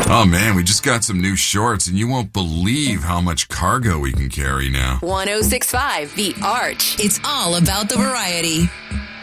Oh man, we just got some new shorts and you won't believe how much cargo we can carry now. 106.5 The Arch. It's all about the variety.